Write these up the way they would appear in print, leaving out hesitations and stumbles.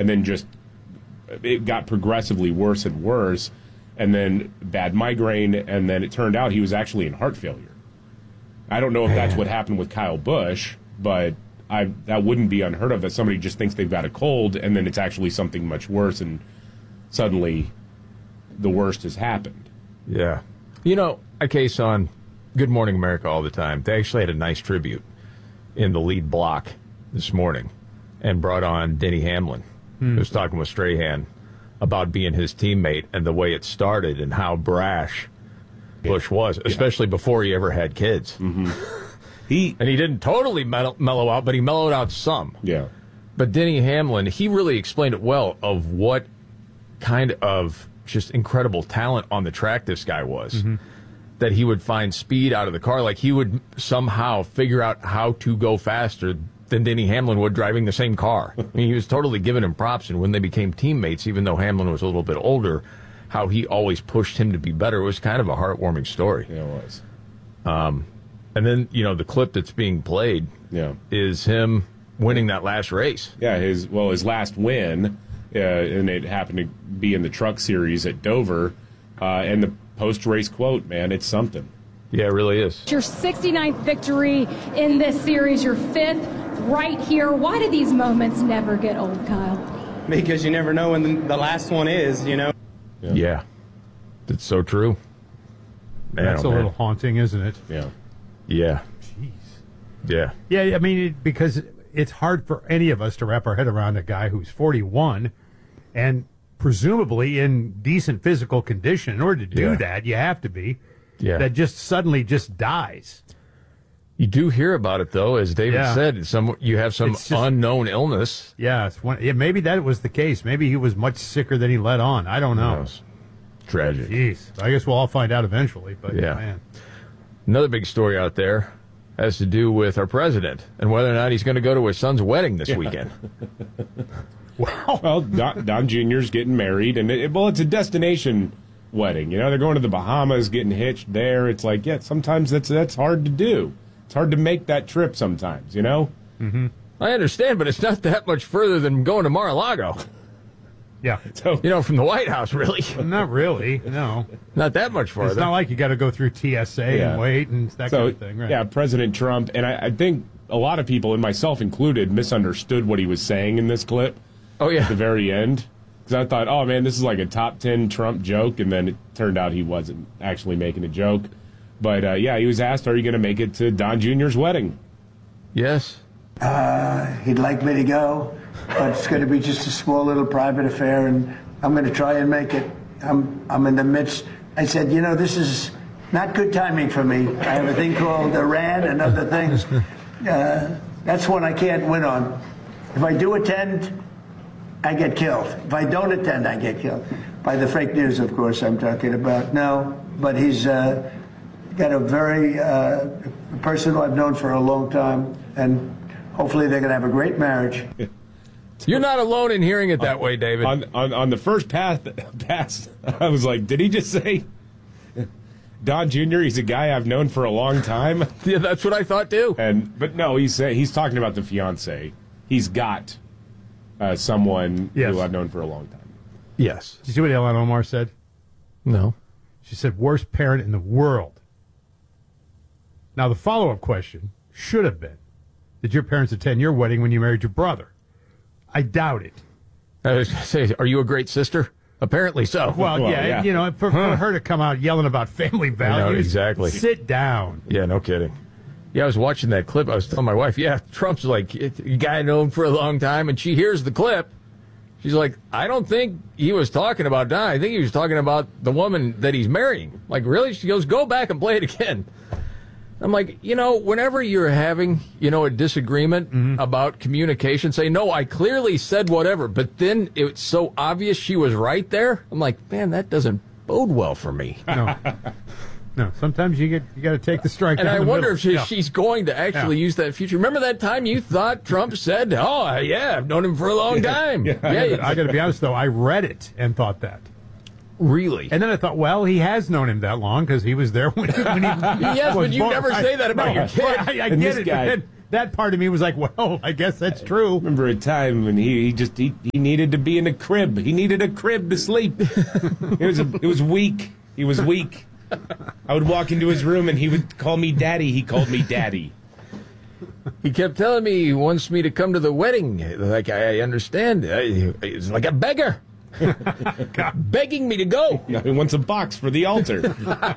and then just it got progressively worse and worse, and then bad migraine, and then it turned out he was actually in heart failure. I don't know if that's what happened with Kyle Busch, but that wouldn't be unheard of, that somebody just thinks they've got a cold, and then it's actually something much worse, and suddenly the worst has happened. Yeah. I case on Good Morning America all the time. They actually had a nice tribute in the lead block this morning and brought on Denny Hamlin, who was talking with Strahan about being his teammate and the way it started and how brash Busch was, especially before he ever had kids. Mm-hmm. He didn't totally mellow out, but he mellowed out some. Yeah. But Denny Hamlin, he really explained it well of what kind of just incredible talent on the track this guy was. Mm-hmm. That he would find speed out of the car. Like he would somehow figure out how to go faster than Denny Hamlin would driving the same car. I mean, he was totally giving him props. And when they became teammates, even though Hamlin was a little bit older, how he always pushed him to be better. It was kind of a heartwarming story. Yeah, it was. And then, the clip that's being played is him winning that last race. Yeah, his last win, and it happened to be in the Truck Series at Dover, and the post-race quote, man, it's something. Yeah, it really is. Your 69th victory in this series, your 5th right here. Why do these moments never get old, Kyle? Because you never know when the last one is, Yeah. That's so true. Man, That's a little haunting, isn't it? Yeah. Yeah. Jeez. Yeah. Yeah, I mean, because it's hard for any of us to wrap our head around a guy who's 41 and presumably in decent physical condition. In order to do that, you have to be. Yeah. That just suddenly just dies. You do hear about it, though, as David said. You have some unknown illness. Yeah, maybe that was the case. Maybe he was much sicker than he let on. I don't know. Tragic. Jeez. I guess we'll all find out eventually. But man. Another big story out there has to do with our president and whether or not he's going to go to his son's wedding this weekend. Well, Don Jr.'s getting married, and it's a destination wedding. They're going to the Bahamas, getting hitched there. It's like, sometimes that's hard to do. It's hard to make that trip sometimes, Mm-hmm. I understand, but it's not that much further than going to Mar-a-Lago. Yeah. So, from the White House, really. Not really, no. Not that much farther. It's not like you got to go through TSA and wait and that kind of thing, right? Yeah, President Trump, and I think a lot of people, and myself included, misunderstood what he was saying in this clip. Oh, yeah. At the very end. Because I thought, oh, man, this is like a top 10 Trump joke, and then it turned out he wasn't actually making a joke. But, he was asked, are you going to make it to Don Jr.'s wedding? Yes. He'd like me to go, but it's going to be just a small little private affair, and I'm going to try and make it. I'm in the midst. I said, this is not good timing for me. I have a thing called Iran and other things. That's one I can't win on. If I do attend, I get killed. If I don't attend, I get killed. By the fake news, of course, I'm talking about. No, but he's got a very person who I've known for a long time, and hopefully they're going to have a great marriage. You're not alone in hearing it that way, David. On the first pass, I was like, did he just say Don Jr.? He's a guy I've known for a long time. Yeah, that's what I thought too. But no, he's talking about the fiance. He's got someone who I've known for a long time. Yes. Did you see what Ilhan Omar said? No. She said, worst parent in the world. Now, the follow-up question should have been, did your parents attend your wedding when you married your brother? I doubt it. I was going to say, are you a great sister? Apparently so. Well, yeah. For her to come out yelling about family values. Exactly. Sit down. Yeah, no kidding. Yeah, I was watching that clip. I was telling my wife, Trump's like a guy I know him for a long time, and she hears the clip. She's like, I don't think he was talking about Don. I think he was talking about the woman that he's marrying. Like, really? She goes, go back and play it again. I'm like, whenever you're having, a disagreement about communication, say, no, I clearly said whatever, but then it's so obvious she was right there. I'm like, man, that doesn't bode well for me. No, sometimes you got to take the strike. And down I the wonder middle. if she's going to actually use that future. Remember that time you thought Trump said, oh, yeah, I've known him for a long time. I got to be honest, though. I read it and thought that. Really? And then I thought, well, he has known him that long because he was there when he yes, but you never say that about your kid. Well, I get it. that part of me was like, well, I guess that's true. Remember a time when he needed to be in a crib. He needed a crib to sleep. It was weak. He was weak. I would walk into his room and he would call me daddy. He called me daddy. He kept telling me he wants me to come to the wedding. Like, I understand. It's like a beggar. Begging me to go. He wants a box for the altar.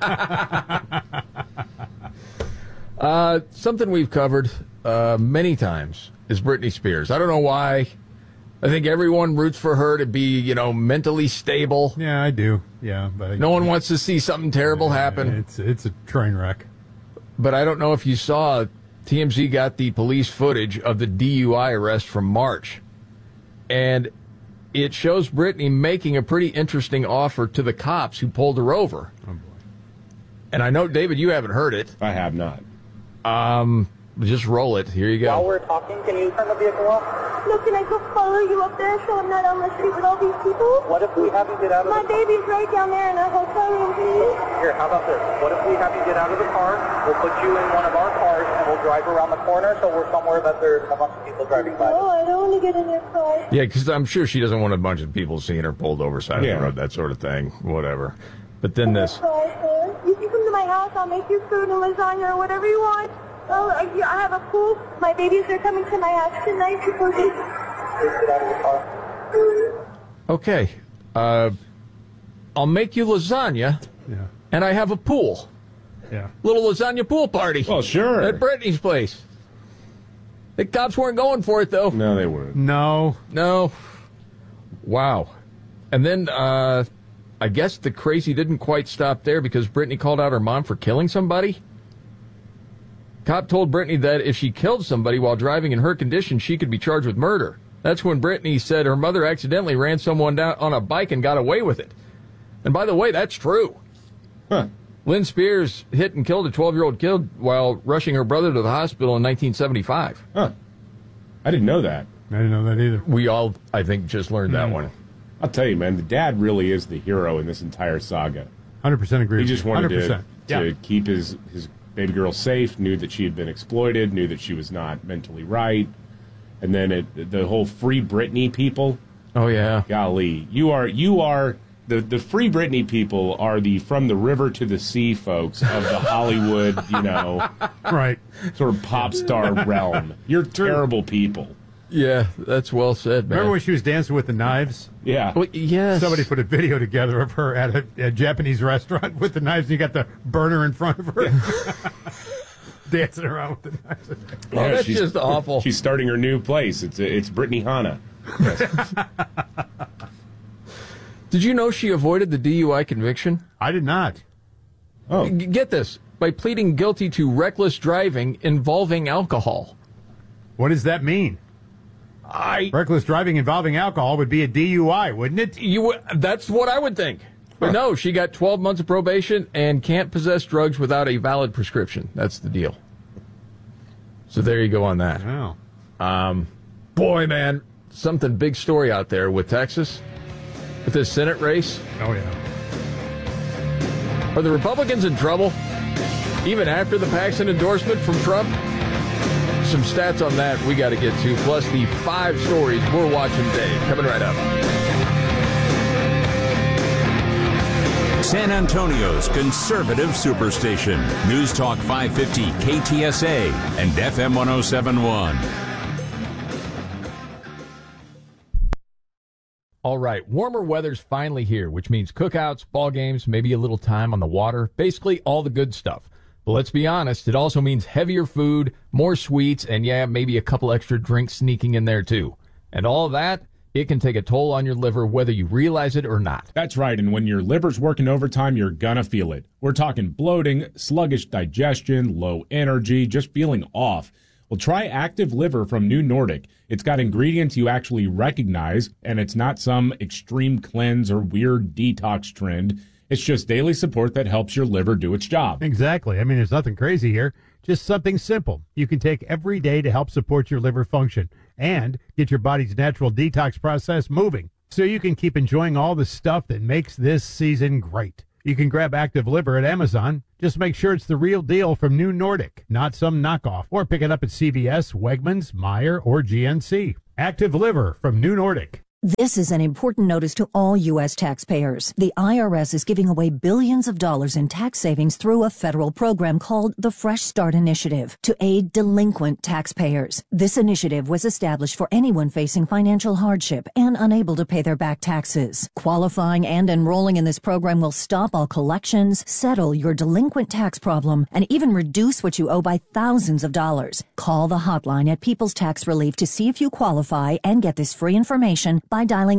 Something we've covered many times is Britney Spears. I don't know why. I think everyone roots for her to be, mentally stable. Yeah, I do. Yeah, but No one wants to see something terrible happen. It's a train wreck. But I don't know if you saw, TMZ got the police footage of the DUI arrest from March. And it shows Britney making a pretty interesting offer to the cops who pulled her over. Oh, boy. And I know, David, you haven't heard it. I have not. Just roll it. Here you go. While we're talking, can you turn the vehicle off? No, can I go follow you up there so I'm not on the street with all these people? What if we have you get out of My the car? baby's right down there in a hotel room, please. Here, how about this? What if we have you get out of the car? We'll put you in one of our cars and we'll drive around the corner so we're somewhere that there's a bunch of people driving by. Oh, I don't want to get in your car. Yeah, because I'm sure she doesn't want a bunch of people seeing her pulled over side of the road, that sort of thing, whatever. But then this. You can come to my house. I'll make you food and lasagna or whatever you want. Oh, I have a pool. My babies are coming to my house tonight. Please get out of the car. Okay. I'll make you lasagna, and I have a pool. Yeah. Little lasagna pool party. Well, sure. At Britney's place. The cops weren't going for it, though. No, they weren't. No. Wow. And then, I guess the crazy didn't quite stop there because Britney called out her mom for killing somebody. Cop told Britney that if she killed somebody while driving in her condition, she could be charged with murder. That's when Britney said her mother accidentally ran someone down on a bike and got away with it. And by the way, that's true. Huh. Lynn Spears hit and killed a 12-year-old kid while rushing her brother to the hospital in 1975. Huh. I didn't know that. I didn't know that either. We all, I think, just learned that one. I'll tell you, man, the dad really is the hero in this entire saga. 100% agree. He just wanted 100%. to keep his baby girl safe, knew that she had been exploited, knew that she was not mentally right. And then the whole Free Britney people. Oh, yeah. Golly. You are the Free Britney people are the from the river to the sea folks of the Hollywood, right, sort of pop star realm. You're terrible people. Yeah, that's well said, man. Remember when she was dancing with the knives? Yeah. Well, yes. Somebody put a video together of her at a Japanese restaurant with the knives, and you got the burner in front of her. Dancing around with the knives. Oh, that's just awful. She's starting her new place. It's Brittany Hanna. Did you know she avoided the DUI conviction? I did not. Oh. Get this. By pleading guilty to reckless driving involving alcohol. What does that mean? Reckless driving involving alcohol would be a DUI, wouldn't it? That's what I would think. But no, she got 12 months of probation and can't possess drugs without a valid prescription. That's the deal. So there you go on that. Wow. Boy, man, something big story out there with Texas, with this Senate race. Oh, yeah. Are the Republicans in trouble, even after the Paxton endorsement from Trump? Some stats on that we got to get to, plus the 5 stories we're watching today. Coming right up. San Antonio's conservative superstation. News Talk 550 KTSA and FM 1071. All right, warmer weather's finally here, which means cookouts, ball games, maybe a little time on the water, basically all the good stuff. But let's be honest, it also means heavier food, more sweets, and yeah, maybe a couple extra drinks sneaking in there too. And all of that, it can take a toll on your liver whether you realize it or not. That's right, and when your liver's working overtime, you're gonna feel it. We're talking bloating, sluggish digestion, low energy, just feeling off. Well, try Active Liver from New Nordic. It's got ingredients you actually recognize, and it's not some extreme cleanse or weird detox trend. It's just daily support that helps your liver do its job. Exactly. I mean, there's nothing crazy here. Just something simple you can take every day to help support your liver function and get your body's natural detox process moving so you can keep enjoying all the stuff that makes this season great. You can grab Active Liver at Amazon. Just make sure it's the real deal from New Nordic, not some knockoff. Or pick it up at CVS, Wegmans, Meijer, or GNC. Active Liver from New Nordic. This is an important notice to all U.S. taxpayers. The IRS is giving away billions of dollars in tax savings through a federal program called the Fresh Start Initiative to aid delinquent taxpayers. This initiative was established for anyone facing financial hardship and unable to pay their back taxes. Qualifying and enrolling in this program will stop all collections, settle your delinquent tax problem, and even reduce what you owe by thousands of dollars. Call the hotline at People's Tax Relief to see if you qualify and get this free information by dialing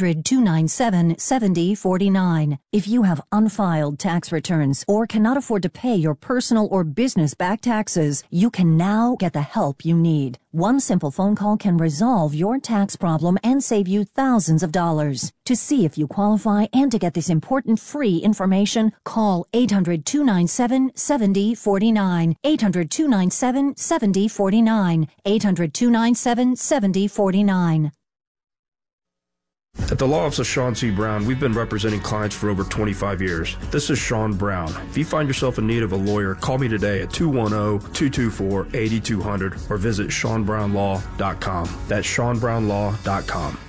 800-297-7049. If you have unfiled tax returns or cannot afford to pay your personal or business back taxes, you can now get the help you need. One simple phone call can resolve your tax problem and save you thousands of dollars. To see if you qualify and to get this important free information, call 800-297-7049. 800-297-7049. 800-297-7049. At the Law Office of Sean C. Brown, we've been representing clients for over 25 years. This is Sean Brown. If you find yourself in need of a lawyer, call me today at 210-224-8200 or visit SeanBrownLaw.com. That's SeanBrownLaw.com.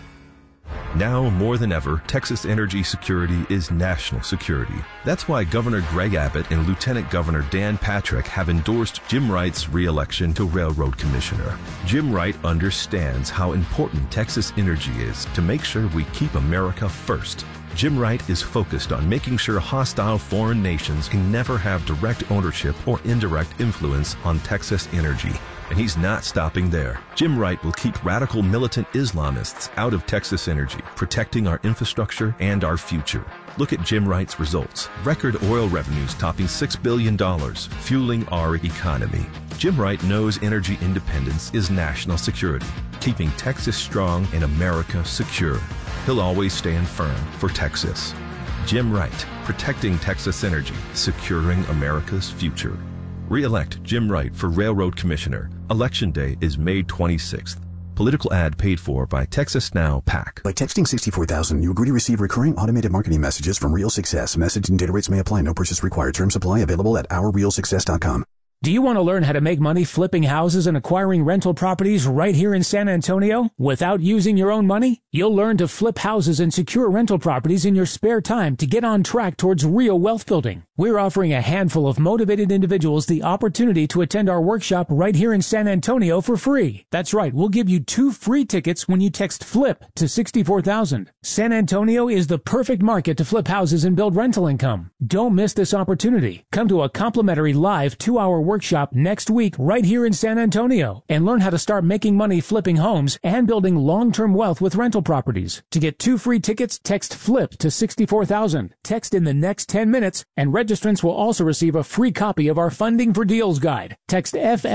Now more than ever, Texas energy security is national security. That's why Governor Greg Abbott and Lieutenant Governor Dan Patrick have endorsed Jim Wright's re-election to Railroad Commissioner. Jim Wright understands how important Texas energy is to make sure we keep America first. Jim Wright is focused on making sure hostile foreign nations can never have direct ownership or indirect influence on Texas energy. And he's not stopping there. Jim Wright will keep radical militant Islamists out of Texas energy, protecting our infrastructure and our future. Look at Jim Wright's results. Record oil revenues topping $6 billion, fueling our economy. Jim Wright knows energy independence is national security, keeping Texas strong and America secure. He'll always stand firm for Texas. Jim Wright, protecting Texas energy, securing America's future. Re-elect Jim Wright for Railroad Commissioner. Election day is May 26th. Political ad paid for by Texas Now PAC. By texting 64,000, you agree to receive recurring automated marketing messages from Real Success. Message and data rates may apply. No purchase required. Terms apply. Available at OurRealSuccess.com. Do you want to learn how to make money flipping houses and acquiring rental properties right here in San Antonio without using your own money? You'll learn to flip houses and secure rental properties in your spare time to get on track towards real wealth building. We're offering a handful of motivated individuals the opportunity to attend our workshop right here in San Antonio for free. That's right, we'll give you 2 free tickets when you text FLIP to 64,000. San Antonio is the perfect market to flip houses and build rental income. Don't miss this opportunity. Come to a complimentary live 2-hour workshop next week right here in San Antonio and learn how to start making money flipping homes and building long-term wealth with rental properties. To get 2 free tickets, text FLIP to 64,000. Text in the next 10 minutes and registrants will also receive a free copy of our Funding for Deals guide. Text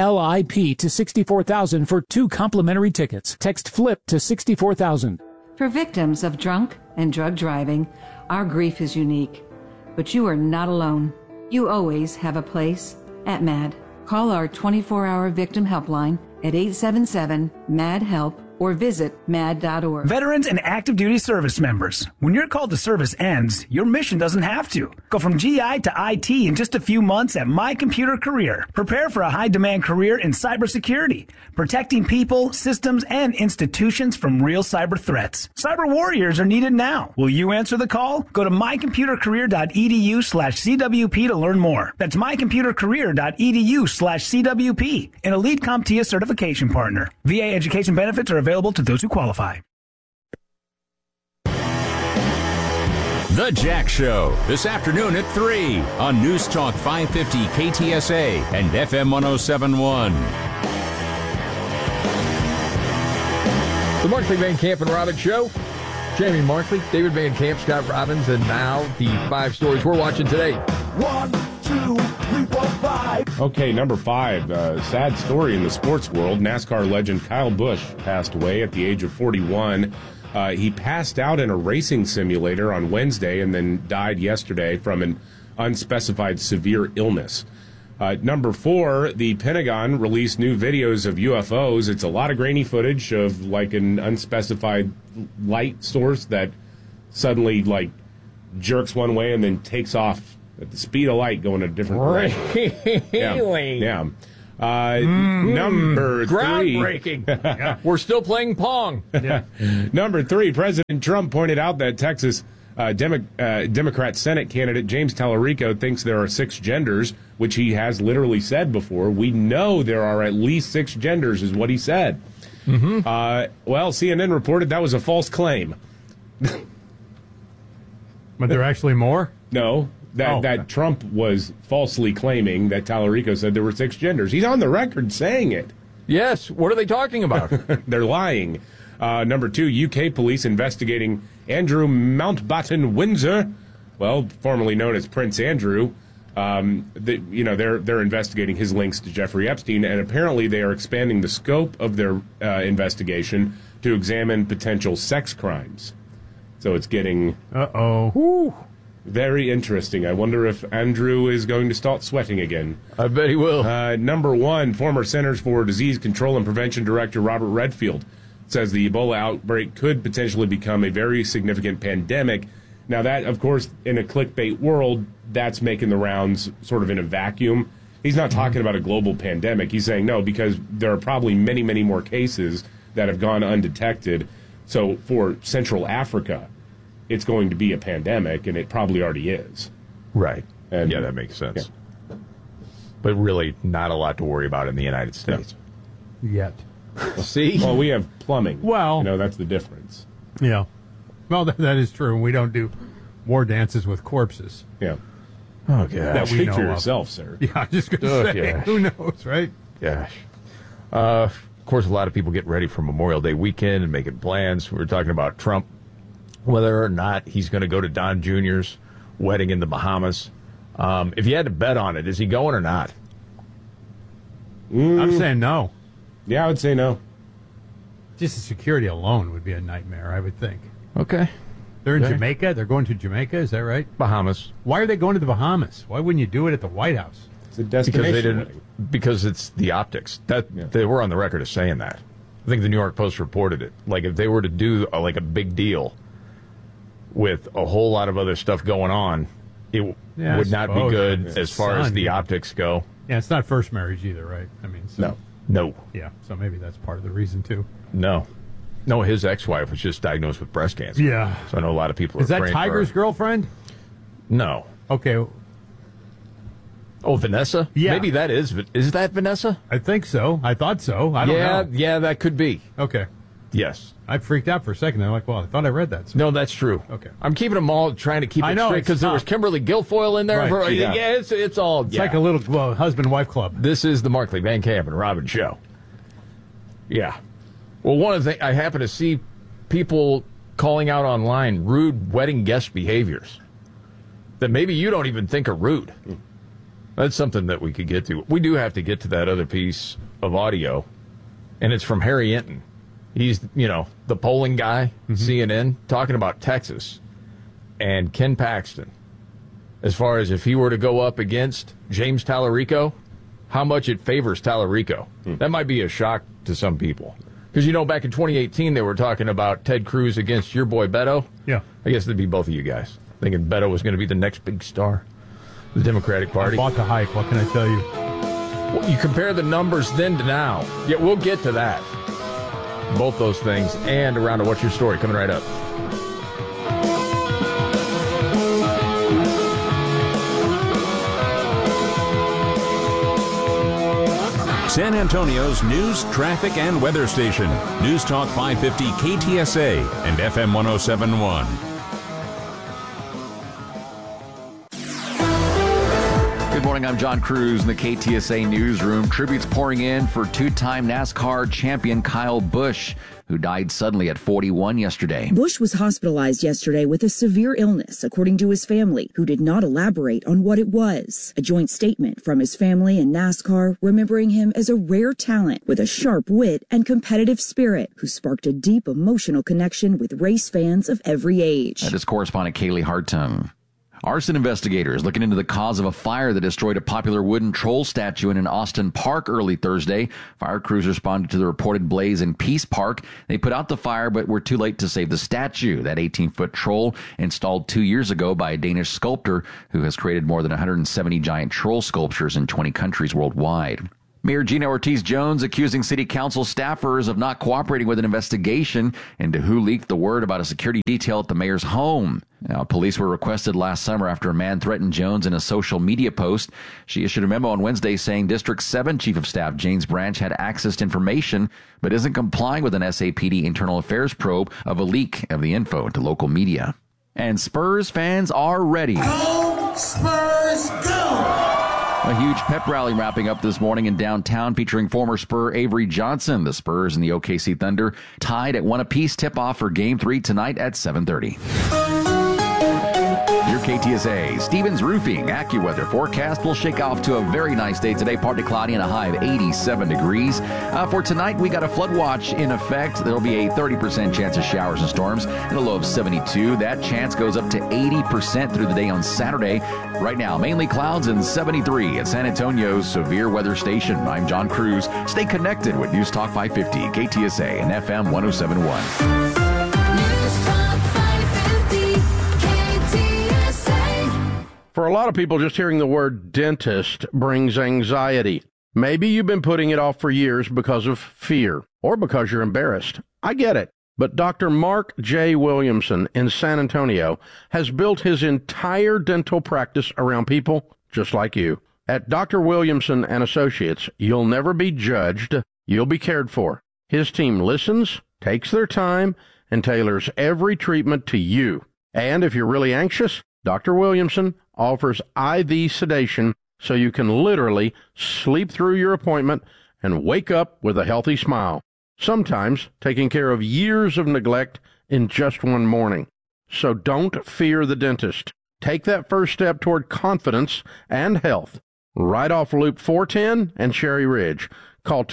FLIP to 64,000 for 2 complimentary tickets. Text FLIP to 64,000. For victims of drunk and drug driving, our grief is unique. But you are not alone. You always have a place at MAD. Call our 24-hour victim helpline at 877-MAD-HELP or visit mad.org. Veterans and active duty service members, when your call to service ends, your mission doesn't have to. Go from GI to IT in just a few months at My Computer Career. Prepare for a high-demand career in cybersecurity, protecting people, systems, and institutions from real cyber threats. Cyber warriors are needed now. Will you answer the call? Go to mycomputercareer.edu/CWP to learn more. That's mycomputercareer.edu/CWP, an elite CompTIA certification partner. VA education benefits are available to those who qualify. The Jack Show, this afternoon at 3 on News Talk 550 KTSA and FM 107.1. The Markley, Van Camp, and Robbins Show. Jamie Markley, David Van Camp, Scott Robbins, and now the 5 stories we're watching today. 1, 2, 3, 4, 5. Okay, number 5. Sad story in the sports world. NASCAR legend Kyle Busch passed away at the age of 41. He passed out in a racing simulator on Wednesday and then died yesterday from an unspecified severe illness. Number 4, the Pentagon released new videos of UFOs. It's a lot of grainy footage of like an unspecified light source that suddenly jerks one way and then takes off at the speed of light going a different direction. Yeah. Number 3. Groundbreaking. We're still playing Pong. Number 3, President Trump pointed out that Texas Democrat Senate candidate James Tallarico thinks there are 6 genders, which he has literally said before. We know there are at least 6 genders, is what he said. Mm-hmm. Well, CNN reported that was a false claim. But there are actually more? No. That Trump was falsely claiming that Tallarico said there were 6 genders. He's on the record saying it. Yes. What are they talking about? They're lying. Number 2, UK police investigating Andrew Mountbatten Windsor, well, formerly known as Prince Andrew. They're investigating his links to Jeffrey Epstein, and apparently they are expanding the scope of their investigation to examine potential sex crimes. So it's getting very interesting. I wonder if Andrew is going to start sweating again. I bet he will. Number 1, former Centers for Disease Control and Prevention Director Robert Redfield says the Ebola outbreak could potentially become a very significant pandemic. Now that, of course, in a clickbait world, that's making the rounds sort of in a vacuum. He's not talking about a global pandemic. He's saying no, because there are probably many, many more cases that have gone undetected. So for Central Africa, it's going to be a pandemic, and it probably already is. Right. And, yeah, that makes sense. Yeah. But really not a lot to worry about in the United States. No. Yet. See? Well, we have plumbing. Well. That's the difference. Yeah. Well, that is true. We don't do war dances with corpses. Yeah. Oh, gosh. That we know for yourself, sir. Yeah, I'm just going to say, who knows, right? Gosh. Of course, a lot of people get ready for Memorial Day weekend and making plans. We were talking about Trump, whether or not he's going to go to Don Jr.'s wedding in the Bahamas. If you had to bet on it, is he going or not? I'm saying no. Yeah, I would say no. Just the security alone would be a nightmare, I would think. Okay. They're in Jamaica? They're going to Jamaica, is that right? Bahamas. Why are they going to the Bahamas? Why wouldn't you do it at the White House? It's a destination. Because it's the optics. They were on the record as saying that. I think the New York Post reported it. Like, if they were to do a big deal with a whole lot of other stuff going on, it would not be good as far as the optics go. Yeah, it's not first marriage either, right? I mean, No. Yeah, so maybe that's part of the reason, too. No, his ex-wife was just diagnosed with breast cancer. Yeah. So I know a lot of people are praying for her. Is that Tiger's girlfriend? No. Okay. Oh, Vanessa? Yeah. Maybe that is. Is that Vanessa? I think so. I thought so. I don't know. Yeah, that could be. Okay. Yes. I freaked out for a second. I'm like, well, I thought I read that. No, that's true. Okay. I'm keeping them all trying to keep it straight because there was Kimberly Guilfoyle in there. Right. It's all. It's like a little husband-wife club. This is the Markley, Van Camp, and Robin show. Yeah. Well, one of the things, I happen to see people calling out online rude wedding guest behaviors that maybe you don't even think are rude. That's something that we could get to. We do have to get to that other piece of audio, and it's from Harry Enton. He's, the polling guy, CNN, talking about Texas and Ken Paxton. As far as if he were to go up against James Tallarico, how much it favors Tallarico. That might be a shock to some people. Because, back in 2018, they were talking about Ted Cruz against your boy Beto. Yeah. I guess it'd be both of you guys. Thinking Beto was going to be the next big star of the Democratic Party. I bought the hype. What can I tell you? Well, you compare the numbers then to now. Yeah, we'll get to that. Both those things and around to What's Your Story coming right up. San Antonio's news, traffic, and weather station. News Talk 550 KTSA and FM 107.1. Good morning, I'm John Cruz in the KTSA newsroom. Tributes pouring in for two-time NASCAR champion Kyle Busch, who died suddenly at 41 yesterday. Busch was hospitalized yesterday with a severe illness, according to his family, who did not elaborate on what it was. A joint statement from his family and NASCAR remembering him as a rare talent with a sharp wit and competitive spirit who sparked a deep emotional connection with race fans of every age. That is correspondent Kaylee Hartung. Arson investigators looking into the cause of a fire that destroyed a popular wooden troll statue in an Austin park early Thursday. Fire crews responded to the reported blaze in Peace Park. They put out the fire, but were too late to save the statue. That 18-foot troll installed 2 years ago by a Danish sculptor who has created more than 170 giant troll sculptures in 20 countries worldwide. Mayor Gina Ortiz-Jones accusing city council staffers of not cooperating with an investigation into who leaked the word about a security detail at the mayor's home. Now, police were requested last summer after a man threatened Jones in a social media post. She issued a memo on Wednesday saying District 7 Chief of Staff James Branch had access to information but isn't complying with an SAPD internal affairs probe of a leak of the info to local media. And Spurs fans are ready. Go, Spurs, go! A huge pep rally wrapping up this morning in downtown featuring former Spur Avery Johnson. The Spurs and the OKC Thunder tied at 1 apiece. Tip-off for Game 3 tonight at 7:30. Your KTSA Stevens Roofing AccuWeather forecast will shake off to a very nice day today, partly cloudy and a high of 87 degrees. For tonight, we got a flood watch in effect. There'll be a 30% chance of showers and storms and a low of 72. That chance goes up to 80% through the day on Saturday. Right now, mainly clouds and 73 at San Antonio's severe weather station. I'm John Cruz. Stay connected with News Talk 550, KTSA and FM 1071. For a lot of people, just hearing the word dentist brings anxiety. Maybe you've been putting it off for years because of fear or because you're embarrassed. I get it. But Dr. Mark J. Williamson in San Antonio has built his entire dental practice around people just like you. At Dr. Williamson and Associates, you'll never be judged. You'll be cared for. His team listens, takes their time, and tailors every treatment to you. And if you're really anxious, Dr. Williamson offers IV sedation so you can literally sleep through your appointment and wake up with a healthy smile. Sometimes taking care of years of neglect in just one morning. So don't fear the dentist. Take that first step toward confidence and health. Right off Loop 410 and Cherry Ridge. Call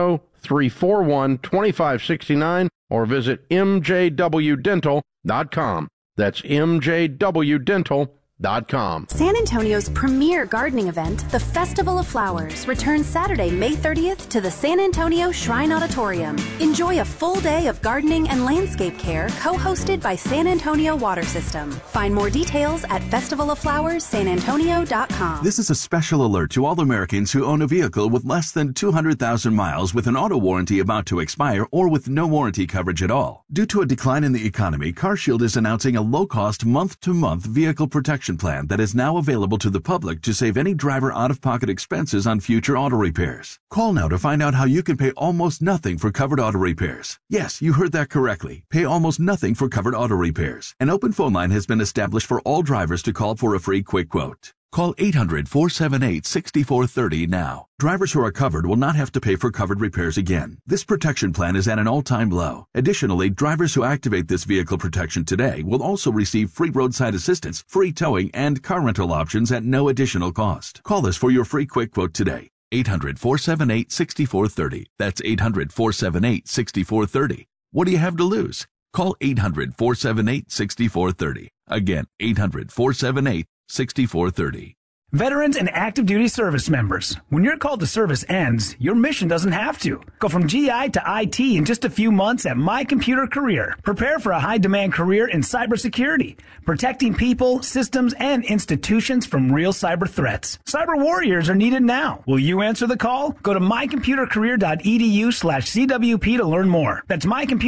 210-341-2569 or visit mjwdental.com. That's mjwdental.com. San Antonio's premier gardening event, the Festival of Flowers, returns Saturday, May 30th to the San Antonio Shrine Auditorium. Enjoy a full day of gardening and landscape care co-hosted by San Antonio Water System. Find more details at festivaloflowerssanantonio.com. This is a special alert to all Americans who own a vehicle with less than 200,000 miles with an auto warranty about to expire or with no warranty coverage at all. Due to a decline in the economy, CarShield is announcing a low-cost month-to-month vehicle protection plan that is now available to the public to save any driver out-of-pocket expenses on future auto repairs. Call now to find out how you can pay almost nothing for covered auto repairs. Yes, you heard that correctly. Pay almost nothing for covered auto repairs. An open phone line has been established for all drivers to call for a free quick quote. Call 800-478-6430 now. Drivers who are covered will not have to pay for covered repairs again. This protection plan is at an all-time low. Additionally, drivers who activate this vehicle protection today will also receive free roadside assistance, free towing, and car rental options at no additional cost. Call us for your free quick quote today. 800-478-6430. That's 800-478-6430. What do you have to lose? Call 800-478-6430. Again, 800-478-6430. Veterans and active duty service members, when your call to service ends, your mission doesn't have to. Go from GI to IT in just a few months at My Computer Career. Prepare for a high-demand career in cybersecurity, protecting people, systems, and institutions from real cyber threats. Cyber warriors are needed now. Will you answer the call? Go to mycomputercareer.edu/CWP to learn more. That's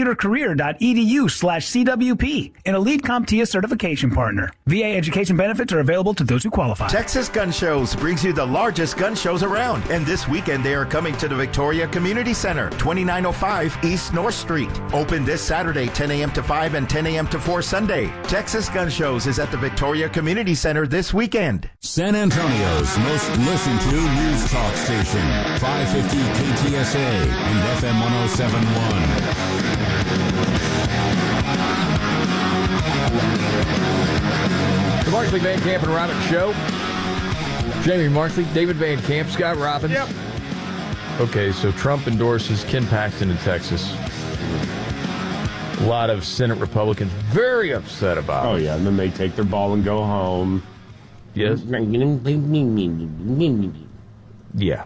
mycomputercareer.edu/CWP, an elite CompTIA certification partner. VA education benefits are available to those who qualify. Texas Gun Shows brings you the largest gun shows around, and this weekend they are coming to the Victoria Community Center, 2905 East North Street. Open this Saturday, 10 a.m. to 5 and 10 a.m. to 4 Sunday. Texas Gun Shows is at the Victoria Community Center this weekend. San Antonio's most listened to news talk station, 550 KTSA and FM 1071. The Markley, Van Camp, and Robbins Show. Jamie Markley, David Van Camp, Scott Robbins. Yep. Okay, so Trump endorses Ken Paxton in Texas. A lot of Senate Republicans very upset about it. Oh, yeah, and then they take their ball and go home. Yes. Yeah.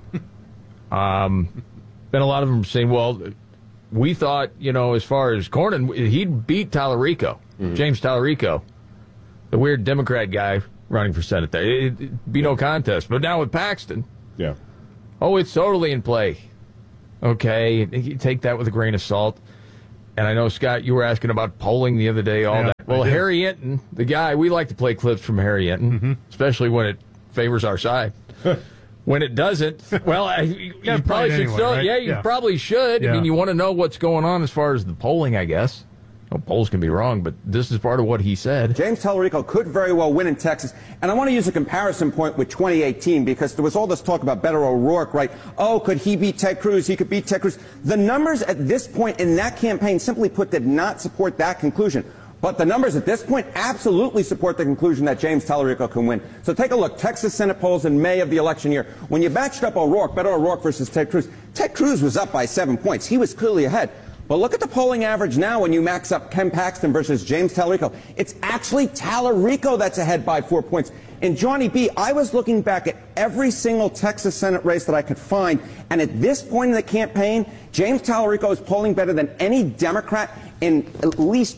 Then a lot of them are saying, well, we thought, as far as Cornyn, he'd beat Tallarico, James Tallarico, the weird Democrat guy running for Senate there. It'd be no contest. But now with Paxton, it's totally in play. Okay, you take that with a grain of salt. And I know, Scott, you were asking about polling the other day, all that. Well, Harry Enton, the guy, we like to play clips from Harry Enton, especially when it favors our side. When it doesn't, well, you probably should anyway, still, right? you probably should. I mean, you want to know what's going on as far as the polling, I guess. Well, polls can be wrong, but this is part of what he said. James Tallarico could very well win in Texas. And I want to use a comparison point with 2018 because there was all this talk about Beto O'Rourke, right? Oh, could he beat Ted Cruz? He could beat Ted Cruz. The numbers at this point in that campaign, simply put, did not support that conclusion. But the numbers at this point absolutely support the conclusion that James Tallarico can win. So take a look. Texas Senate polls in May of the election year. When you matched up Beto O'Rourke versus Ted Cruz was up by 7 points. He was clearly ahead. But look at the polling average now when you max up Ken Paxton versus James Tallarico. It's actually Tallarico that's ahead by 4 points. And Johnny B., I was looking back at every single Texas Senate race that I could find, and at this point in the campaign, James Tallarico is polling better than any Democrat in at least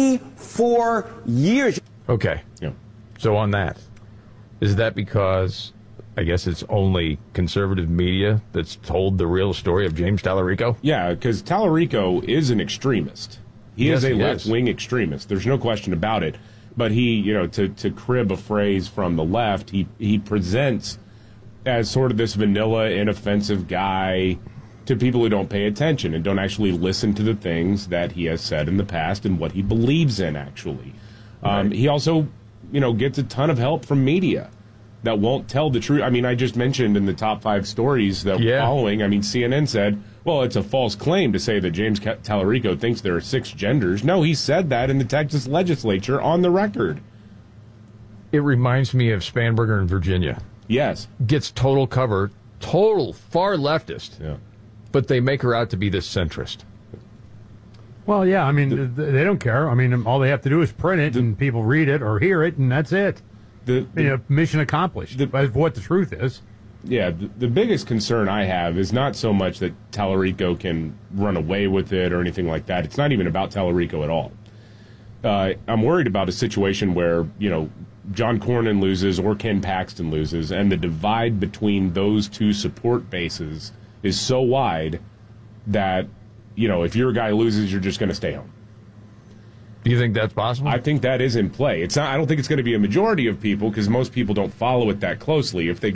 24 years. Okay. Yeah. So on that, is that because I guess it's only conservative media that's told the real story of James Tallarico? Yeah, because Tallarico is an extremist. He is a left-wing extremist. There's no question about it. But he, to crib a phrase from the left, he presents as sort of this vanilla, inoffensive guy to people who don't pay attention and don't actually listen to the things that he has said in the past and what he believes in, actually. Right. He also, gets a ton of help from media that won't tell the truth. I mean, I just mentioned in the top 5 stories that we're following, CNN said, well, it's a false claim to say that James Tallarico thinks there are 6 genders. No, he said that in the Texas legislature on the record. It reminds me of Spanberger in Virginia. Yes. Gets total cover, far leftist. Yeah. But they make her out to be this centrist. Well, yeah, I mean, they don't care. I mean, all they have to do is print it and people read it or hear it, and that's it. Mission accomplished. What the truth is. Yeah, the biggest concern I have is not so much that Tallarico can run away with it or anything like that. It's not even about Tallarico at all. I'm worried about a situation where, John Cornyn loses or Ken Paxton loses, and the divide between those two support bases is so wide that, if your guy loses, you're just going to stay home. Do you think that's possible? I think that is in play. It's not. I don't think it's going to be a majority of people because most people don't follow it that closely. If they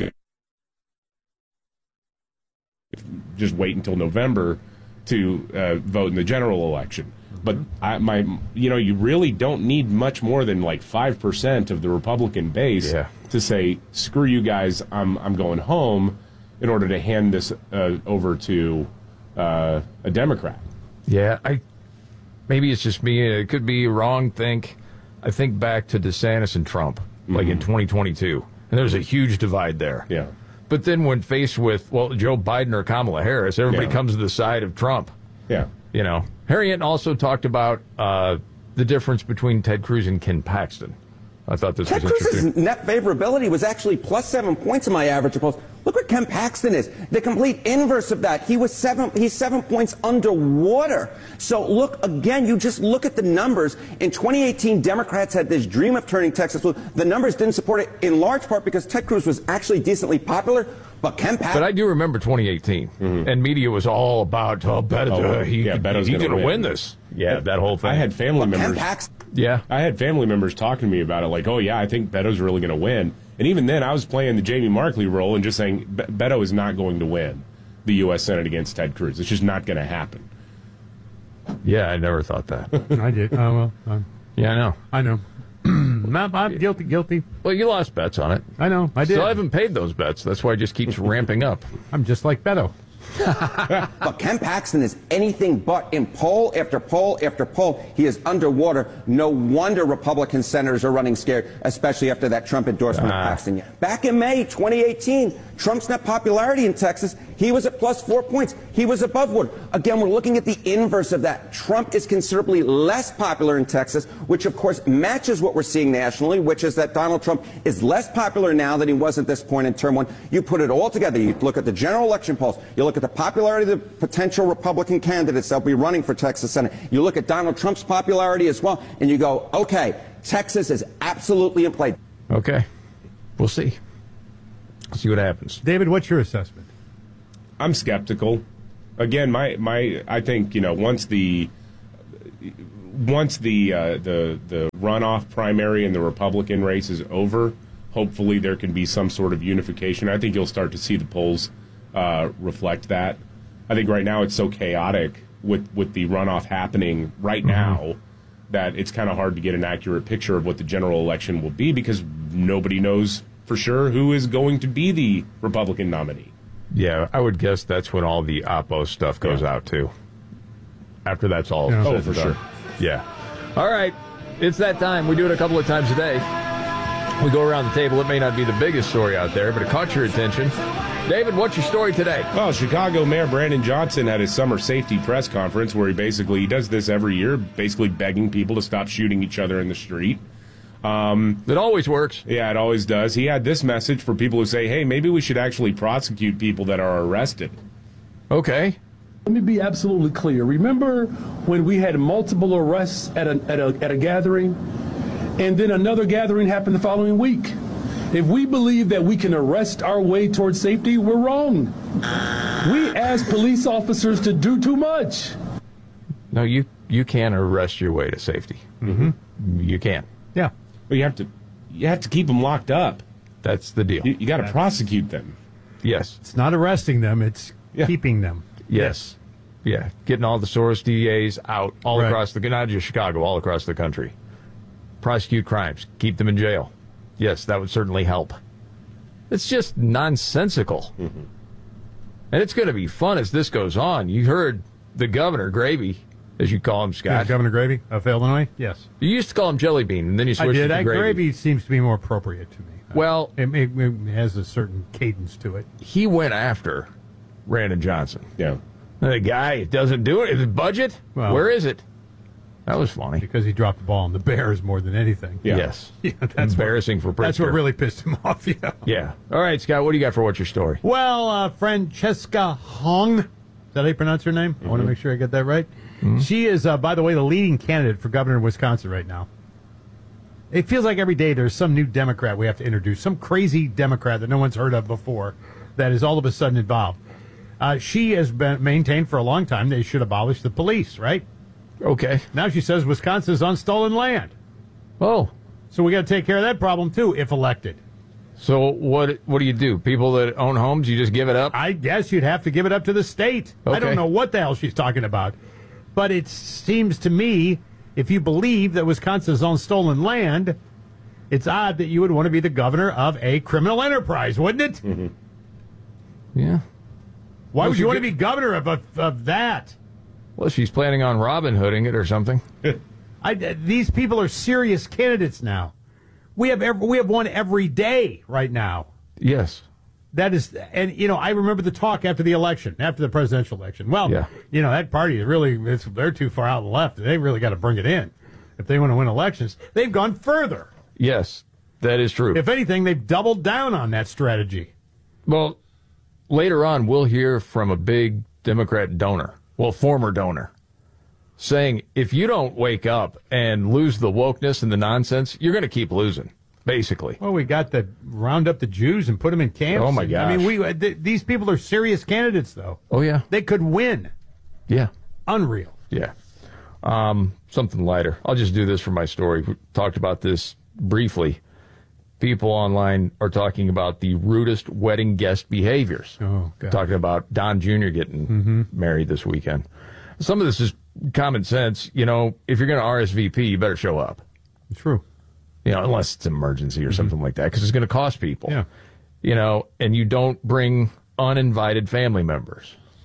just wait until November to vote in the general election. But you really don't need much more than like 5% of the Republican base to say, screw you guys, I'm going home, in order to hand this over to a Democrat. Yeah, maybe it's just me. It could be wrong. I think back to DeSantis and Trump, like in 2022, and there's a huge divide there. Yeah. But then when faced with, Joe Biden or Kamala Harris, everybody comes to the side of Trump. Yeah. Harry Enton also talked about the difference between Ted Cruz and Ken Paxton. I thought this was interesting. Ted Cruz's net favorability was actually plus 7 points in my average polls. Look where Ken Paxton is. The complete inverse of that. He's 7 points underwater. So look, again, you just look at the numbers. In 2018, Democrats had this dream of turning Texas blue. The numbers didn't support it in large part because Ted Cruz was actually decently popular. But Ken Paxton. But I do remember 2018, and media was all about, Beto's going to win this. Yeah, that whole thing. I had family members. I had family members talking to me about it, like, I think Beto's really going to win. And even then, I was playing the Jamie Markley role and just saying, Beto is not going to win the U.S. Senate against Ted Cruz. It's just not going to happen. Yeah, I never thought that. I did. Yeah, I know. I'm guilty. Well, you lost bets on it. I know. I did. Still haven't paid those bets. That's why it just keeps ramping up. I'm just like Beto. But Ken Paxton is anything but. In poll after poll after poll, he is underwater. No wonder Republican senators are running scared, especially after that Trump endorsement of Paxton. Back in May 2018, Trump's net popularity in Texas, he was at plus 4 points. He was above water. Again, we're looking at the inverse of that. Trump is considerably less popular in Texas, which of course matches what we're seeing nationally, which is that Donald Trump is less popular now than he was at this point in term one. You put it all together. You look at the general election polls. You look at the popularity of the potential Republican candidates that will be running for Texas Senate. You look at Donald Trump's popularity as well, and you go, okay, Texas is absolutely in play. Okay. We'll see. See what happens. David, what's your assessment? I'm skeptical. Again, I think, once the runoff primary and the Republican race is over, hopefully there can be some sort of unification. I think you'll start to see the polls reflect that. I think right now it's so chaotic with the runoff happening right now that it's kind of hard to get an accurate picture of what the general election will be because nobody knows for sure who is going to be the Republican nominee. Yeah, I would guess that's when all the Oppo stuff goes out, too. After that's all said and for done. sure. Yeah. All right. It's that time. We do it a couple of times a day. We go around the table. It may not be the biggest story out there, but it caught your attention. David, what's your story today? Well, Chicago Mayor Brandon Johnson had his summer safety press conference where he does this every year, basically begging people to stop shooting each other in the street. It always works. Yeah, it always does. He had this message for people who say, hey, maybe we should actually prosecute people that are arrested. Okay. Let me be absolutely clear. Remember when we had multiple arrests at a gathering, and then another gathering happened the following week? If we believe that we can arrest our way towards safety, we're wrong. We ask police officers to do too much. No, you can't arrest your way to safety. Mm-hmm. You can't. Yeah. But you have to keep them locked up. That's the deal. You got to prosecute them. Yes. It's not arresting them, it's keeping them. Yes. Yeah. Getting all the Soros DAs out all across not just Chicago, all across the country. Prosecute crimes. Keep them in jail. Yes, that would certainly help. It's just nonsensical. Mm-hmm. And it's going to be fun as this goes on. You heard the governor, Gravy, as you call him, Scott. Yeah, Governor Gravy of Illinois? Yes. You used to call him Jelly Bean, and then you switched to Gravy. Gravy seems to be more appropriate to me. Well, it has a certain cadence to it. He went after Brandon Johnson. Yeah. The guy doesn't do it. His budget? Well, where is it? That was funny. Because he dropped the ball on the Bears more than anything. Yeah. Yes. Yeah, that's embarrassing for Pritzker. That's what really pissed him off, yeah. Yeah. All right, Scott, what do you got for What's Your Story? Well, Francesca Hong, is that how you pronounce her name? I want to make sure I get that right. She is, by the way, the leading candidate for governor of Wisconsin right now. It feels like every day there's some new Democrat we have to introduce, some crazy Democrat that no one's heard of before that is all of a sudden involved. She has been maintained for a long time they should abolish the police, right? Okay. Now she says Wisconsin is on stolen land. Oh. So we got to take care of that problem, too, if elected. So what do you do? People that own homes, you just give it up? I guess you'd have to give it up to the state. Okay. I don't know what the hell she's talking about. But it seems to me, if you believe that Wisconsin is on stolen land, it's odd that you would want to be the governor of a criminal enterprise, wouldn't it? Mm-hmm. Yeah. Why would you want to be governor of that? Well, she's planning on Robin Hooding it or something. These people are serious candidates now. We have one every day right now. Yes. That is, and I remember the talk after the election, after the presidential election. Well, that party is really, they're too far out on the left. They really got to bring it in if they want to win elections. They've gone further. Yes, that is true. If anything, they've doubled down on that strategy. Well, later on, we'll hear from a big Democrat donor. Well, former donor, saying if you don't wake up and lose the wokeness and the nonsense, you're going to keep losing, basically. Well, we got to round up the Jews and put them in camps. Oh, my gosh. I mean, these people are serious candidates, though. Oh, yeah. They could win. Yeah. Unreal. Yeah. Something lighter. I'll just do this for my story. We talked about this briefly. People online are talking about the rudest wedding guest behaviors. Oh, God. Talking about Don Jr. getting married this weekend. Some of this is common sense. If you're going to RSVP, you better show up. True. Unless it's an emergency or something like that, because it's going to cost people. Yeah. And you don't bring uninvited family members.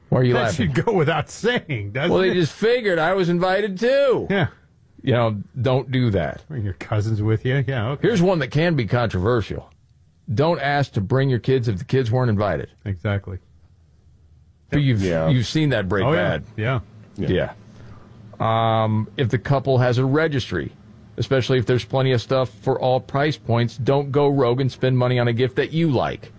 Why are you that laughing? should go without saying, doesn't Well, it? they just figured I was invited too. Yeah. You know, don't do that. Bring your cousins with you. Yeah, okay. Here's one that can be controversial. Don't ask to bring your kids if the kids weren't invited. Exactly. You've seen that break bad. Yeah. Yeah. If the couple has a registry, especially if there's plenty of stuff for all price points, don't go rogue and spend money on a gift that you like.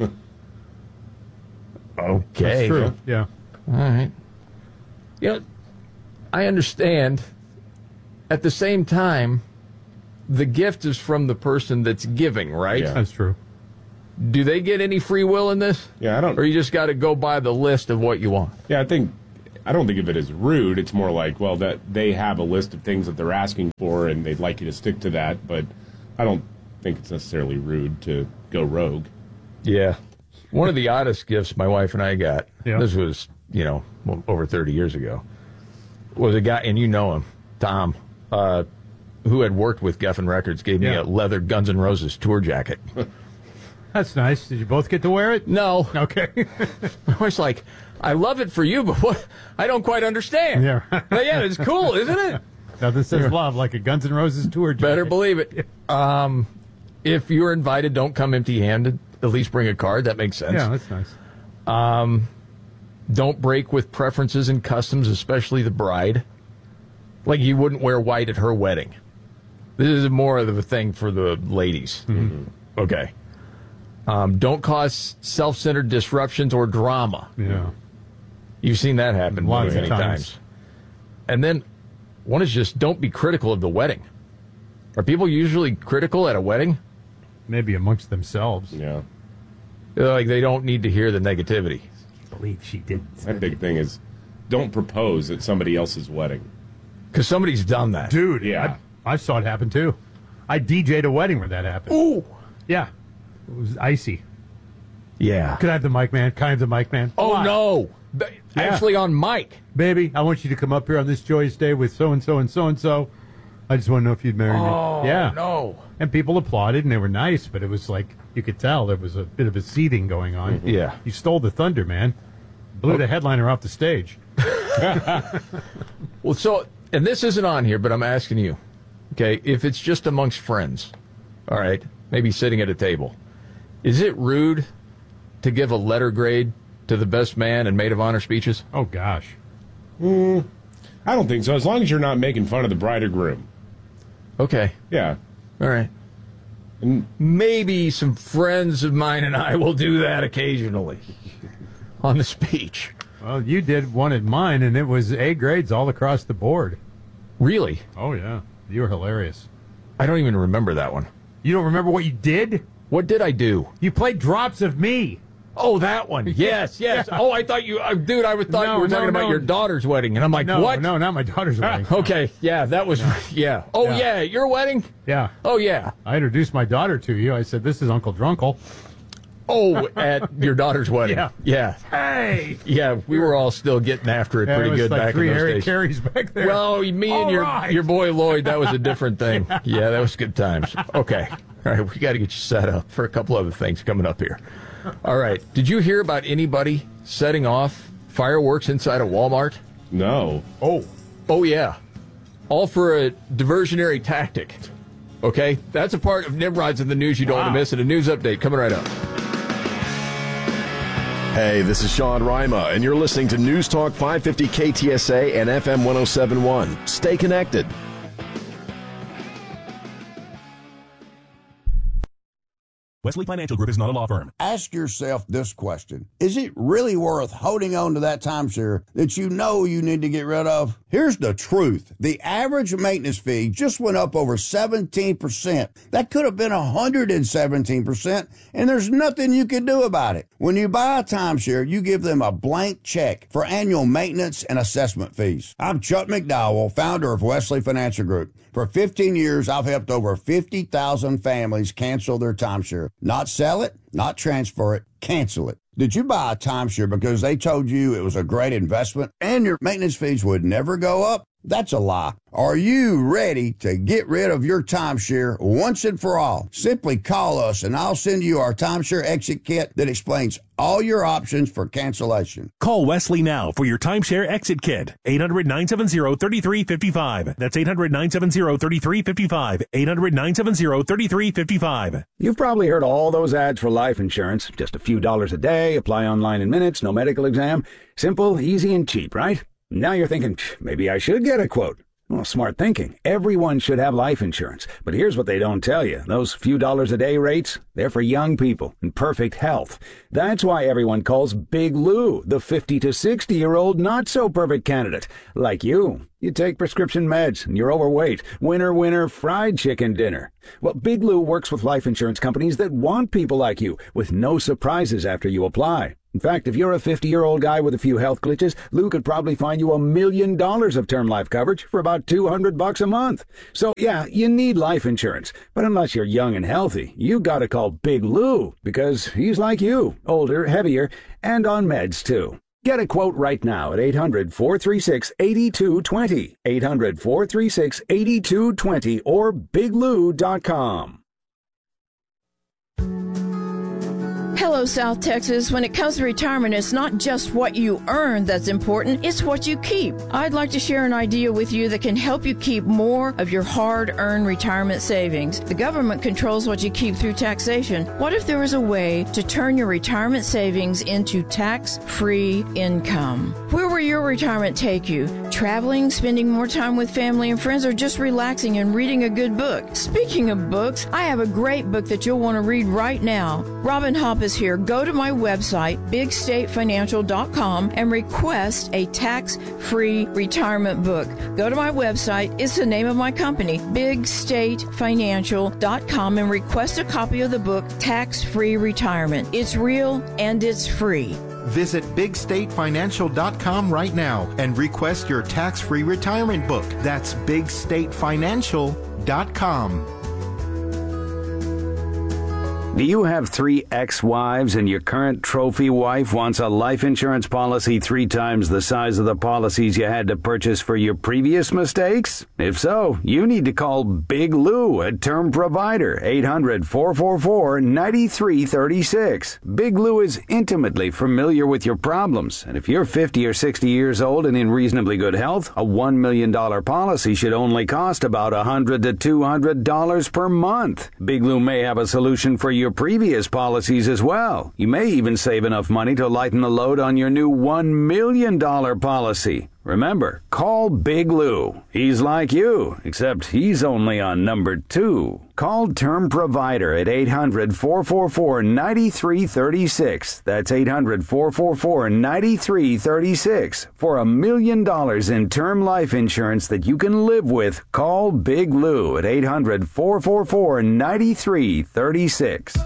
Okay. That's true. Yeah. All right. Yeah, I understand. At the same time, the gift is from the person that's giving, right? Yeah. That's true. Do they get any free will in this? Yeah, I don't. Or you just got to go by the list of what you want? Yeah, I don't think of it as rude. It's more like, well, that they have a list of things that they're asking for, and they'd like you to stick to that. But I don't think it's necessarily rude to go rogue. Yeah. One of the oddest gifts my wife and I got, this was, over 30 years ago, was a guy, and you know him, Tom, who had worked with Geffen Records, gave me a leather Guns N' Roses tour jacket. That's nice. Did you both get to wear it? No. Okay. My wife's like, I love it for you, but what? I don't quite understand. Yeah. But yeah, it's cool, isn't it? Nothing says love like a Guns N' Roses tour jacket. Better believe it. If you're invited, don't come empty-handed. At least bring a card. That makes sense. Yeah, that's nice. Don't break with preferences and customs, especially the bride. Like you wouldn't wear white at her wedding. This is more of a thing for the ladies. Mm-hmm. Okay. Don't cause self-centered disruptions or drama. Yeah. You've seen that happen Lots many of times. And then one is just don't be critical of the wedding. Are people usually critical at a wedding? Maybe amongst themselves. Yeah. Like they don't need to hear the negativity. I believe she didn't. My big thing is don't propose at somebody else's wedding. Because somebody's done that. Dude, yeah. I saw it happen too. I DJ'd a wedding where that happened. Ooh. Yeah. It was icy. Yeah. Could I have the mic man? Can I have the mic man? Oh, no. Actually on mic. Baby, I want you to come up here on this joyous day with so-and-so and so-and-so. I just want to know if you'd marry me. Yeah. No. And people applauded, and they were nice, but it was like, you could tell there was a bit of a seething going on. Mm-hmm. Yeah. You stole the thunder, man. Blew the headliner off the stage. Well, so, and this isn't on here, but I'm asking you, okay, if it's just amongst friends, all right, maybe sitting at a table, is it rude to give a letter grade to the best man and maid of honor speeches? Oh, gosh. I don't think so, as long as you're not making fun of the bride or groom. Okay. Yeah. All right. And maybe some friends of mine and I will do that occasionally on the speech. Well, you did one at mine, and it was A grades all across the board. Really? Oh, yeah. You were hilarious. I don't even remember that one. You don't remember what you did? What did I do? You played Drops of Me. Oh, that one. Yes, yes. Yeah. Oh, I thought you... dude, I thought you were talking about your daughter's wedding. And I'm like, what? No, not my daughter's wedding. Okay, yeah, that was... Yeah. Oh, yeah, your wedding? Yeah. Oh, yeah. I introduced my daughter to you. I said, this is Uncle Drunkle. Oh, at your daughter's wedding. Yeah. Yeah. Hey! Yeah, we were all still getting after it pretty good like back in those Harry days. Carey's back there. Well, me and your boy Lloyd, that was a different thing. Yeah, that was good times. Okay. All right, we got to get you set up for a couple other things coming up here. All right. Did you hear about anybody setting off fireworks inside a Walmart? No. Oh, yeah. All for a diversionary tactic. Okay? That's a part of Nimrod's in the news you don't want to miss, and a news update coming right up. Hey, this is Sean Rima, and you're listening to News Talk 550 KTSA and FM 107.1. Stay connected. Wesley Financial Group is not a law firm. Ask yourself this question. Is it really worth holding on to that timeshare that you know you need to get rid of? Here's the truth. The average maintenance fee just went up over 17%. That could have been 117%, and there's nothing you can do about it. When you buy a timeshare, you give them a blank check for annual maintenance and assessment fees. I'm Chuck McDowell, founder of Wesley Financial Group. For 15 years, I've helped over 50,000 families cancel their timeshare. Not sell it, not transfer it, cancel it. Did you buy a timeshare because they told you it was a great investment and your maintenance fees would never go up? That's a lie. Are you ready to get rid of your timeshare once and for all? Simply call us and I'll send you our timeshare exit kit that explains all your options for cancellation. Call Wesley now for your timeshare exit kit. 800-970-3355. That's 800-970-3355. 800-970-3355. You've probably heard all those ads for life insurance. Just a few dollars a day, apply online in minutes, no medical exam. Simple, easy, and cheap, right? Now you're thinking, maybe I should get a quote. Well, smart thinking. Everyone should have life insurance. But here's what they don't tell you. Those few dollars a day rates, they're for young people in perfect health. That's why everyone calls Big Lou the 50 to 60-year-old not-so-perfect candidate. Like you. You take prescription meds and you're overweight. Winner, fried chicken dinner. Well, Big Lou works with life insurance companies that want people like you with no surprises after you apply. In fact, if you're a 50-year-old guy with a few health glitches, Lou could probably find you $1 million of term life coverage for about $200 a month. So, yeah, you need life insurance. But unless you're young and healthy, you gotta call Big Lou because he's like you, older, heavier, and on meds, too. Get a quote right now at 800-436-8220, 800-436-8220, or biglou.com. Hello, South Texas. When it comes to retirement, it's not just what you earn that's important, it's what you keep. I'd like to share an idea with you that can help you keep more of your hard-earned retirement savings. The government controls what you keep through taxation. What if there was a way to turn your retirement savings into tax-free income? Where will your retirement take you? Traveling, spending more time with family and friends, or just relaxing and reading a good book? Speaking of books, I have a great book that you'll want to read right now. Robin Hopp is here. Go to my website, bigstatefinancial.com, and request a tax-free retirement book. Go to my website. It's the name of my company, bigstatefinancial.com, and request a copy of the book, Tax-Free Retirement. It's real and it's free. Visit bigstatefinancial.com right now and request your tax-free retirement book. That's bigstatefinancial.com. Do you have 3 ex-wives and your current trophy wife wants a life insurance policy 3 times the size of the policies you had to purchase for your previous mistakes? If so, you need to call Big Lou at Term Provider, 800-444-9336. Big Lou is intimately familiar with your problems, and if you're 50 or 60 years old and in reasonably good health, a $1 million policy should only cost about $100 to $200 per month. Big Lou may have a solution for your previous policies as well. You may even save enough money to lighten the load on your new $1 million policy. Remember, call Big Lou. He's like you, except he's only on number 2. Call Term Provider at 800-444-9336. That's 800-444-9336. For $1 million in term life insurance that you can live with, call Big Lou at 800-444-9336.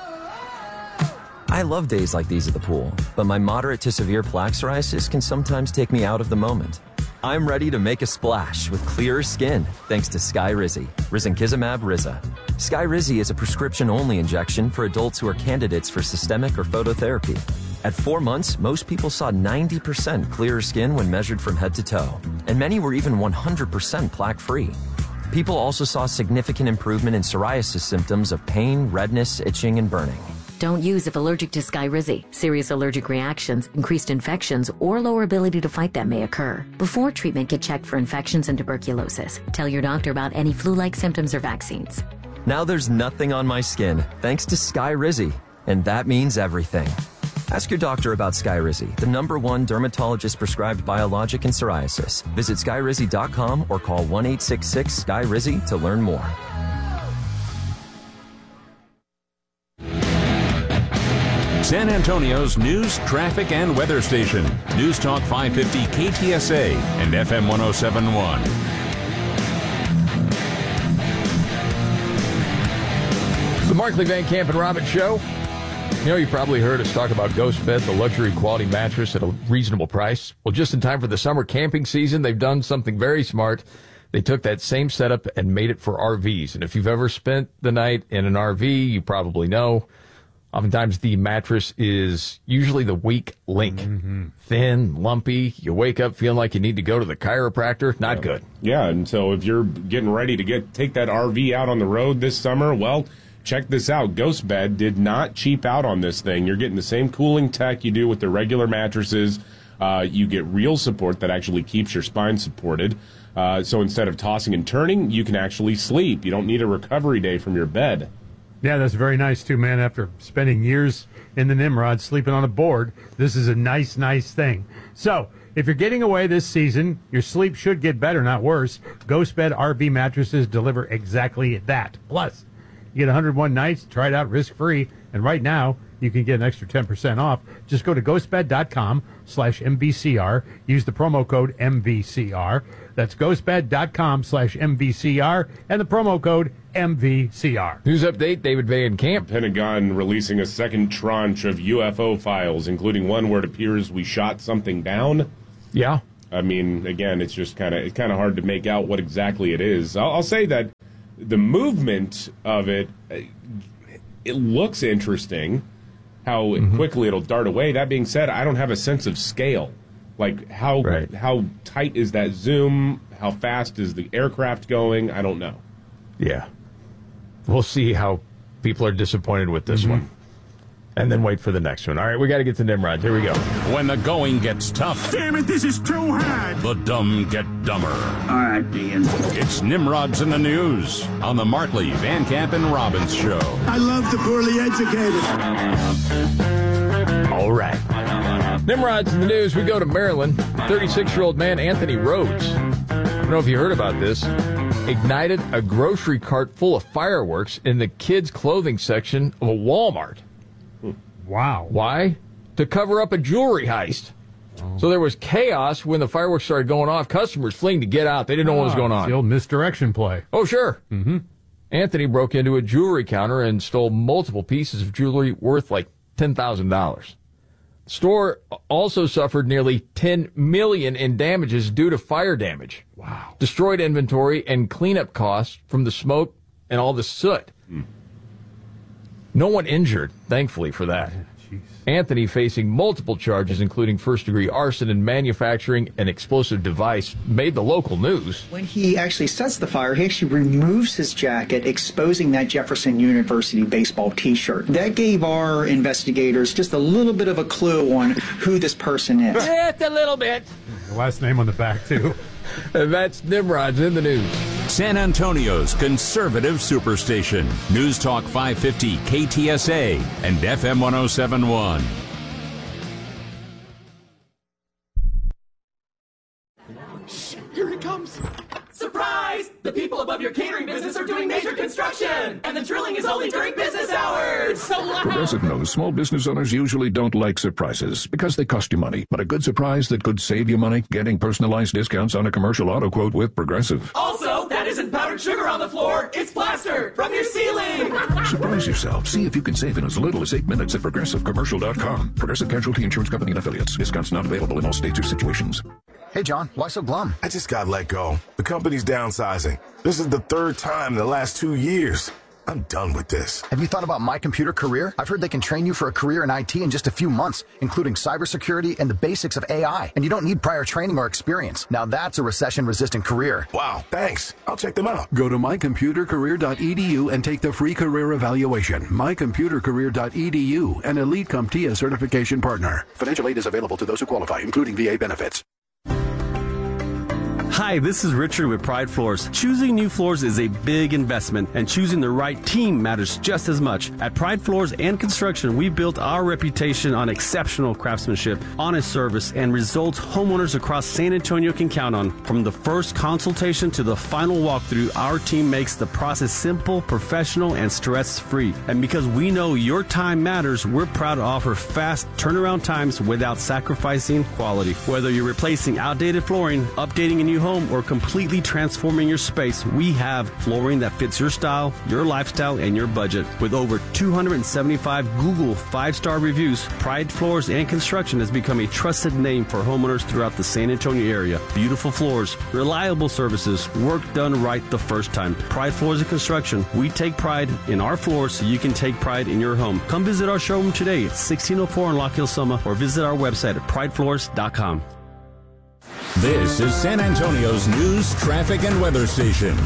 I love days like these at the pool, but my moderate to severe plaque psoriasis can sometimes take me out of the moment. I'm ready to make a splash with clearer skin thanks to Skyrizi, risankizumab Riza. Skyrizi is a prescription-only injection for adults who are candidates for systemic or phototherapy. At 4 months, most people saw 90% clearer skin when measured from head to toe, and many were even 100% plaque-free. People also saw significant improvement in psoriasis symptoms of pain, redness, itching, and burning. Don't use if allergic to Skyrizi. Serious allergic reactions, increased infections, or lower ability to fight them may occur. Before treatment, get checked for infections and tuberculosis. Tell your doctor about any flu-like symptoms or vaccines. Now there's nothing on my skin thanks to Skyrizi, and that means everything. Ask your doctor about Skyrizi, the #1 dermatologist-prescribed biologic in psoriasis. Visit Skyrizi.com or call 1-866-SKYRIZI to learn more. San Antonio's news, traffic, and weather station. News Talk 550 KTSA and FM 1071. The Markley, Van Camp, and Robbins Show. You know, you probably heard us talk about Ghost Bed, the luxury quality mattress at a reasonable price. Well, just in time for the summer camping season, they've done something very smart. They took that same setup and made it for RVs. And if you've ever spent the night in an RV, you probably know Oftentimes the mattress is usually the weak link. Thin, lumpy. You wake up feeling like you need to go to the chiropractor. Not good. Yeah, and so if you're getting ready to take that RV out on the road this summer, well, check this out. Ghostbed did not cheap out on this thing. You're getting the same cooling tech you do with the regular mattresses. You get real support that actually keeps your spine supported. So instead of tossing and turning, you can actually sleep. You don't need a recovery day from your bed. Yeah, that's very nice, too, man. After spending years in the Nimrod sleeping on a board, this is a nice thing. So, if you're getting away this season, your sleep should get better, not worse. Ghostbed RV mattresses deliver exactly that. Plus, you get 101 nights, try it out risk-free, and right now, you can get an extra 10% off. Just go to ghostbed.com/MVCR. Use the promo code MVCR. That's ghostbed.com/MVCR and the promo code MVCR. News update, David Van Camp. Pentagon releasing a second tranche of UFO files, including one where it appears we shot something down. Yeah. I mean, again, it's just kind of hard to make out what exactly it is. I'll say that the movement of it looks interesting. How quickly it'll dart away. That being said, I don't have a sense of scale. Like, how tight is that zoom? How fast is the aircraft going? I don't know. Yeah. We'll see how people are disappointed with this one. And then wait for the next one. All right, we got to get to Nimrod. Here we go. When the going gets tough. Damn it, this is too hard. The dumb get dumber. All right, Dean. It's Nimrod's in the News on the Markley, Van Camp, and Robbins Show. I love the poorly educated. All right. Nimrod's in the News. We go to Maryland. 36-year-old man Anthony Rhodes. I don't know if you heard about this. Ignited a grocery cart full of fireworks in the kids' clothing section of a Walmart. Wow. Why? To cover up a jewelry heist. So there was chaos when the fireworks started going off. Customers fleeing to get out. They didn't know what was going on. The old misdirection play. Oh, sure. Anthony broke into a jewelry counter and stole multiple pieces of jewelry worth like $10,000. The store also suffered nearly $10 million in damages due to fire damage. Wow. Destroyed inventory and cleanup costs from the smoke and all the soot. No one injured, thankfully, for that. Anthony facing multiple charges, including first-degree arson and manufacturing an explosive device, made the local news. When he actually sets the fire, he actually removes his jacket, exposing that Jefferson University baseball T-shirt. That gave our investigators just a little bit of a clue on who this person is. Just a little bit. The last name on the back, too. And that's Nimrod's in the News. San Antonio's conservative superstation. News Talk 550 KTSA and FM 1071. Here he comes. Surprise! The people above your catering business are doing major construction, and the drilling is only during business hours. So loud. Progressive knows small business owners usually don't like surprises because they cost you money. But a good surprise that could save you money, getting personalized discounts on a commercial auto quote with Progressive. Also, that isn't powdered sugar on the floor. It's plaster from your ceiling. Surprise yourself. See if you can save in as little as 8 minutes at progressivecommercial.com. Progressive Casualty Insurance Company and Affiliates. Discounts not available in all states or situations. Hey, John, why so glum? I just got let go. The company's downsizing. This is the third time in the last 2 years. I'm done with this. Have you thought about My Computer Career? I've heard they can train you for a career in IT in just a few months, including cybersecurity and the basics of AI. And you don't need prior training or experience. Now that's a recession-resistant career. Wow, thanks. I'll check them out. Go to mycomputercareer.edu and take the free career evaluation. mycomputercareer.edu, an Elite CompTIA certification partner. Financial aid is available to those who qualify, including VA benefits. Hi, this is Richard with Pride Floors. Choosing new floors is a big investment, and choosing the right team matters just as much. At Pride Floors and Construction, we built our reputation on exceptional craftsmanship, honest service, and results homeowners across San Antonio can count on. From the first consultation to the final walkthrough, our team makes the process simple, professional, and stress-free. And because we know your time matters, we're proud to offer fast turnaround times without sacrificing quality. Whether you're replacing outdated flooring, updating a new home or completely transforming your space, we have flooring that fits your style, your lifestyle, and your budget. With over 275 Google 5-star reviews, Pride Floors and Construction has become a trusted name for homeowners throughout the San Antonio area. Beautiful floors, reliable services, work done right the first time. Pride Floors and Construction. We take pride in our floors so you can take pride in your home. Come visit our showroom today at 1604 in Lock Hill, Summer, or visit our website at pridefloors.com. This is San Antonio's news, traffic, and weather station.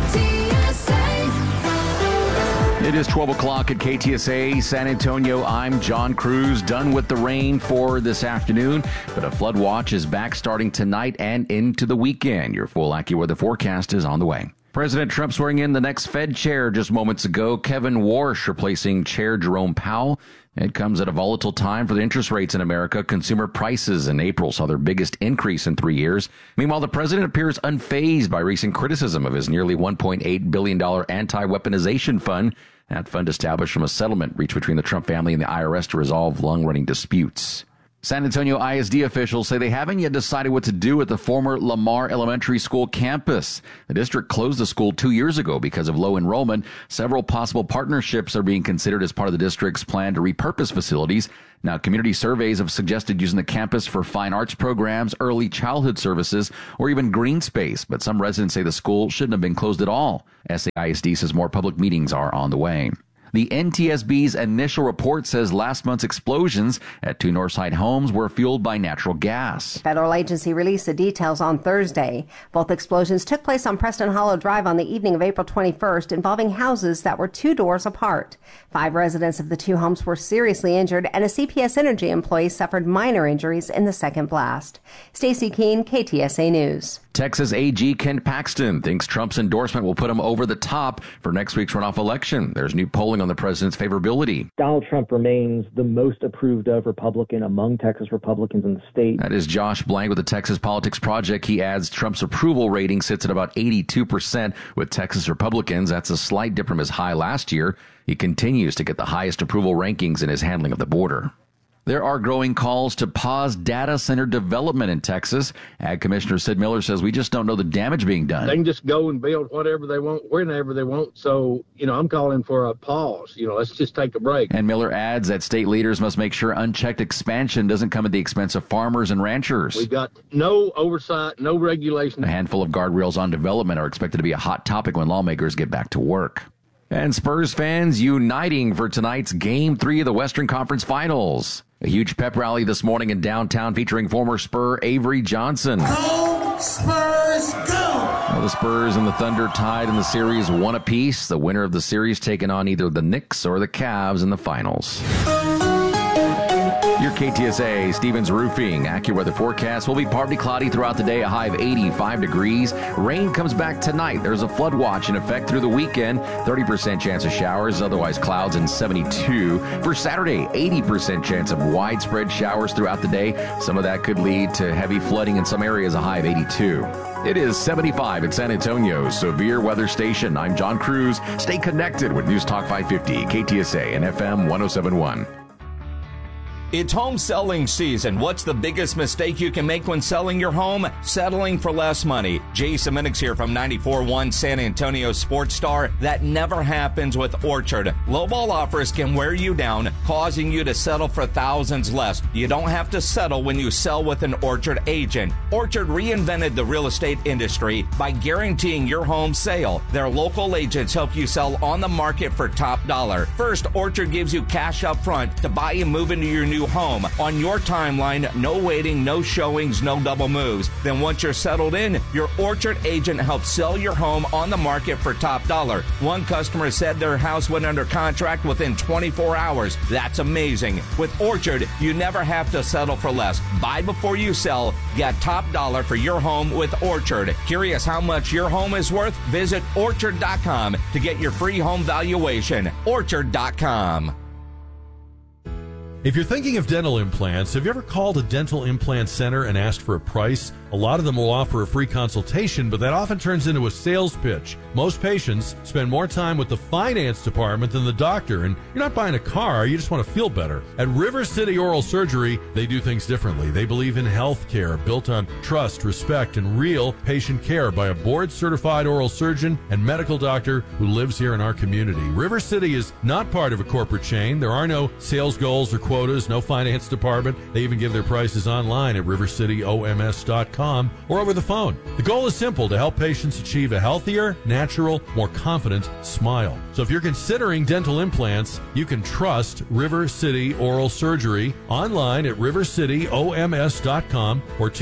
It is 12 o'clock at KTSA San Antonio. I'm John Cruz, done with the rain for this afternoon, but a flood watch is back starting tonight and into the weekend. Your full AccuWeather forecast is on the way. President Trump swearing in the next Fed chair just moments ago. Kevin Warsh replacing Chair Jerome Powell. It comes at a volatile time for the interest rates in America. Consumer prices in April saw their biggest increase in 3 years. Meanwhile, the president appears unfazed by recent criticism of his nearly $1.8 billion anti-weaponization fund. That fund established from a settlement reached between the Trump family and the IRS to resolve long-running disputes. San Antonio ISD officials say they haven't yet decided what to do at the former Lamar Elementary School campus. The district closed the school 2 years ago because of low enrollment. Several possible partnerships are being considered as part of the district's plan to repurpose facilities. Now, community surveys have suggested using the campus for fine arts programs, early childhood services, or even green space. But some residents say the school shouldn't have been closed at all. SAISD says more public meetings are on the way. The NTSB's initial report says last month's explosions at 2 Northside homes were fueled by natural gas. The federal agency released the details on Thursday. Both explosions took place on Preston Hollow Drive on the evening of April 21st, involving houses that were 2 doors apart. 5 residents of the 2 homes were seriously injured, and a CPS Energy employee suffered minor injuries in the second blast. Stacey Keene, KTSA News. Texas AG Ken Paxton thinks Trump's endorsement will put him over the top for next week's runoff election. There's new polling on the president's favorability. Donald Trump remains the most approved of Republican among Texas Republicans in the state. That is Josh Blank with the Texas Politics Project. He adds Trump's approval rating sits at about 82% with Texas Republicans. That's a slight dip from his high last year. He continues to get the highest approval rankings in his handling of the border. There are growing calls to pause data center development in Texas. Ag Commissioner Sid Miller says we just don't know the damage being done. They can just go and build whatever they want, whenever they want. So, I'm calling for a pause. Let's just take a break. And Miller adds that state leaders must make sure unchecked expansion doesn't come at the expense of farmers and ranchers. We've got no oversight, no regulation. A handful of guardrails on development are expected to be a hot topic when lawmakers get back to work. And Spurs fans uniting for tonight's Game 3 of the Western Conference Finals. A huge pep rally this morning in downtown featuring former Spur Avery Johnson. Go Spurs, go! Well, the Spurs and the Thunder tied in the series 1 apiece. The winner of the series taking on either the Knicks or the Cavs in the finals. Your KTSA Stevens Roofing AccuWeather forecast will be partly cloudy throughout the day, a high of 85 degrees. Rain comes back tonight. There's a flood watch in effect through the weekend. 30% chance of showers, otherwise clouds, and 72. For Saturday, 80% chance of widespread showers throughout the day. Some of that could lead to heavy flooding in some areas, a high of 82. It is 75 at San Antonio's Severe Weather Station. I'm John Cruz. Stay connected with News Talk 550, KTSA, and FM 1071. It's home selling season. What's the biggest mistake you can make when selling your home? Settling for less money. Jason Minix here from 94.1 San Antonio Sports Star. That never happens with Orchard. Lowball offers can wear you down, causing you to settle for thousands less. You don't have to settle when you sell with an Orchard agent. Orchard reinvented the real estate industry by guaranteeing your home sale. Their local agents help you sell on the market for top dollar. First, Orchard gives you cash up front to buy and move into your new home on your timeline. No waiting, no showings, no double moves. Then once you're settled in, your Orchard agent helps sell your home on the market for top dollar. One customer said their house went under contract within 24 hours. That's amazing. With Orchard, you never have to settle for less. Buy before you sell. Get top dollar for your home with Orchard. Curious how much your home is worth? Visit Orchard.com to get your free home valuation. Orchard.com. If you're thinking of dental implants, have you ever called a dental implant center and asked for a price? A lot of them will offer a free consultation, but that often turns into a sales pitch. Most patients spend more time with the finance department than the doctor, and you're not buying a car, you just want to feel better. At River City Oral Surgery, they do things differently. They believe in health care built on trust, respect, and real patient care by a board-certified oral surgeon and medical doctor who lives here in our community. River City is not part of a corporate chain. There are no sales goals or quotas, no finance department. They even give their prices online at rivercityoms.com or over the phone. The goal is simple: to help patients achieve a healthier, natural, more confident smile. So if you're considering dental implants, you can trust River City Oral Surgery online at rivercityoms.com or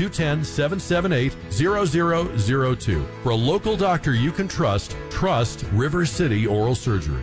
210-778-0002. For a local doctor you can trust River City Oral Surgery.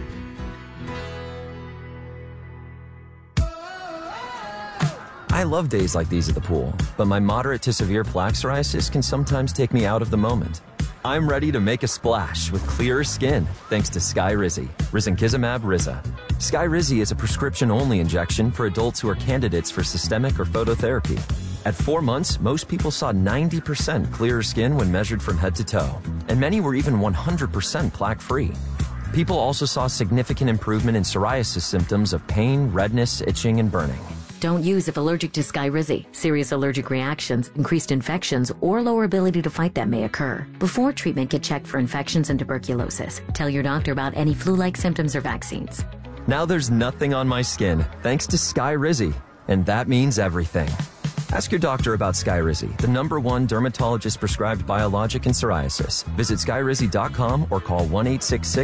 I love days like these at the pool, but my moderate to severe plaque psoriasis can sometimes take me out of the moment. I'm ready to make a splash with clearer skin thanks to Skyrizi, risankizumab Riza. Skyrizi is a prescription-only injection for adults who are candidates for systemic or phototherapy. At 4 months, most people saw 90% clearer skin when measured from head to toe, and many were even 100% plaque-free. People also saw significant improvement in psoriasis symptoms of pain, redness, itching, and burning. Don't use if allergic to Skyrizi. Serious allergic reactions, increased infections, or lower ability to fight them may occur. Before treatment, get checked for infections and tuberculosis. Tell your doctor about any flu-like symptoms or vaccines. Now there's nothing on my skin thanks to Skyrizi, and that means everything. Ask your doctor about Skyrizi, the #1 dermatologist-prescribed biologic in psoriasis. Visit skyrizi.com or call 1-866